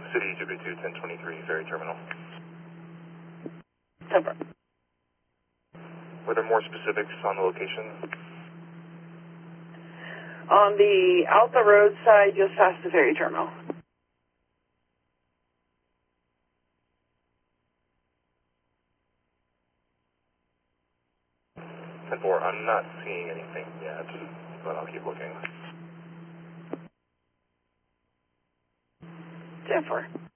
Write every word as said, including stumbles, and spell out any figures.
City, J B two ten twenty-three, ferry terminal. ten four. Were there more specifics on the location? On the out the road side, just past the ferry terminal. ten four, I'm not seeing anything yet, but I'll keep looking. ten four.